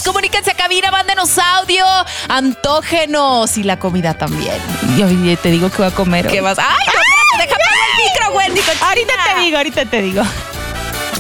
Comuníquense a cabina, mándenos audio, antógenos y la comida también. Yo te digo que voy a comer. ¿Qué vas? ¡Ay, no, espérate, deja parar el micro, Wendy! Ahorita te digo.